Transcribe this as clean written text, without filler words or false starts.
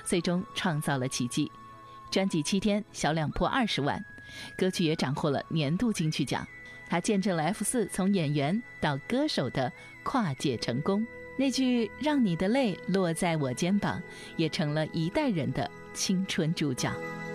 最终创造了奇迹。专辑7天销量破20万，歌曲也斩获了年度金曲奖。他见证了 F4 从演员到歌手的跨界成功。那句让你的泪落在我肩膀，也成了一代人的青春主角。